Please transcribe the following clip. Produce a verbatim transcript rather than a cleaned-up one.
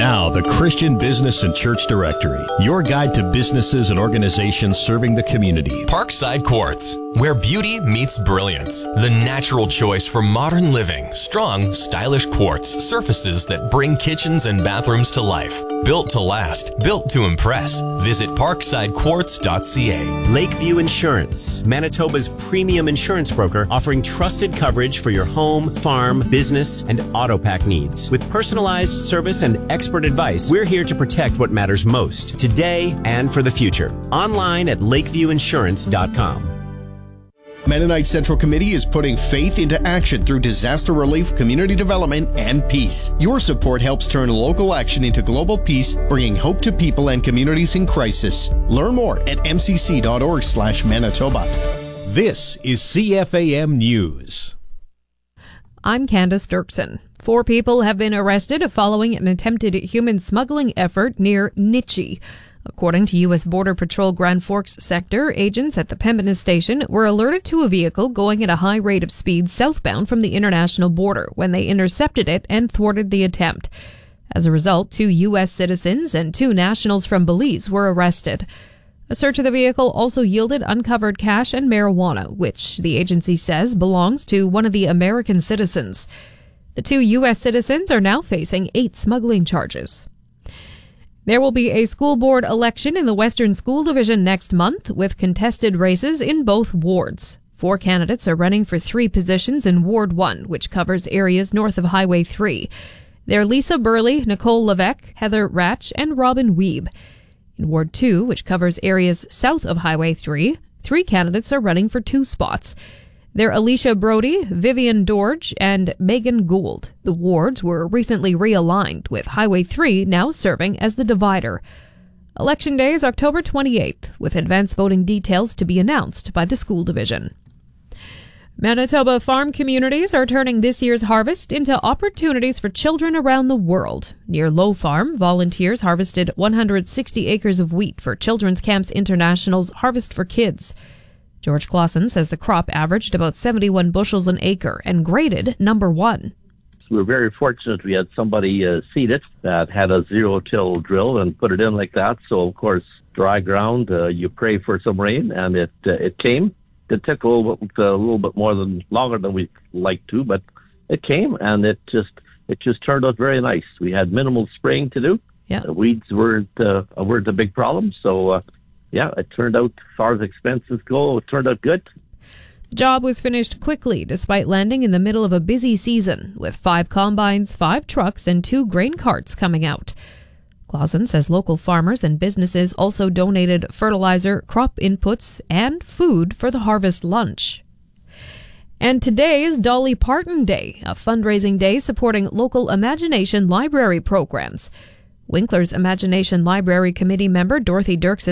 Now, the Christian Business and Church Directory, your guide to businesses and organizations serving the community. Parkside Quartz, where beauty meets brilliance. The natural choice for modern living. Strong, stylish quartz surfaces that bring kitchens and bathrooms to life. Built to last, built to impress. Visit parkside quartz dot c a. Lakeview Insurance, Manitoba's premium insurance broker, offering trusted coverage for your home, farm, business, and auto pack needs. With personalized service and expert advice, we're here to protect what matters most, today and for the future. Online at lakeview insurance dot com. Mennonite Central Committee is putting faith into action through disaster relief, community development, and peace. Your support helps turn local action into global peace, bringing hope to people and communities in crisis. Learn more at m c c dot org slash Manitoba. This is C F A M News. I'm Candace Dirksen. Four people have been arrested following an attempted human smuggling effort near Nitchie. According to U S Border Patrol Grand Forks sector, agents at the Pembina station were alerted to a vehicle going at a high rate of speed southbound from the international border when they intercepted it and thwarted the attempt. As a result, two U S citizens and two nationals from Belize were arrested. A search of the vehicle also yielded uncovered cash and marijuana, which the agency says belongs to one of the American citizens. The two U S citizens are now facing eight smuggling charges. There will be a school board election in the Western School Division next month, with contested races in both wards. Four candidates are running for three positions in Ward one, which covers areas north of Highway three. They're Lisa Burley, Nicole Levesque, Heather Ratch, and Robin Wiebe. In Ward two, which covers areas south of Highway three, three candidates are running for two spots. They're Alicia Brody, Vivian Dorge, and Megan Gould. The wards were recently realigned, with Highway three now serving as the divider. Election day is October twenty-eighth, with advance voting details to be announced by the school division. Manitoba farm communities are turning this year's harvest into opportunities for children around the world. Near Low Farm, volunteers harvested one hundred sixty acres of wheat for Children's Camps International's Harvest for Kids. George Clausen says the crop averaged about seventy-one bushels an acre and graded number one. We were very fortunate we had somebody uh, seed it that had a zero-till drill and put it in like that. So, of course, dry ground, uh, you pray for some rain, and it uh, it came. It took a little bit, uh, a little bit more than longer than we'd like to, but it came, and it just it just turned out very nice. We had minimal spraying to do. Yeah. The weeds weren't uh, weren't a big problem, so uh, yeah, it turned out, as far as expenses go, it turned out good. The job was finished quickly, despite landing in the middle of a busy season, with five combines, five trucks, and two grain carts coming out. Clausen says local farmers and businesses also donated fertilizer, crop inputs, and food for the harvest lunch. And today is Dolly Parton Day, a fundraising day supporting local Imagination Library programs. Winkler's Imagination Library Committee member Dorothy Dirksen